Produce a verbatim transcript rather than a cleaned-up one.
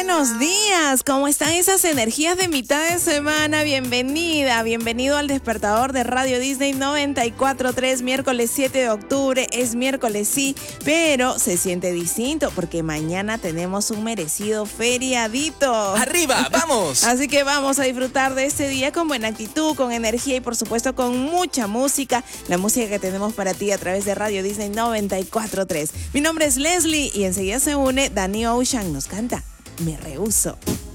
buenos días. ¿Cómo están esas energías de mitad de semana? Bienvenida, bienvenido al despertador de Radio Disney noventa y cuatro punto tres, miércoles siete de octubre. Es miércoles, sí, pero se siente distinto porque mañana tenemos un merecido feriadito. ¡Arriba, vamos! Así que vamos a disfrutar de este día con buena actitud, con energía y por supuesto con mucha música. La música que tenemos para ti a través de Radio Disney noventa y cuatro punto tres. Mi nombre es Leslie y enseguida se une Danny Ocean. Nos canta Me Rehuso.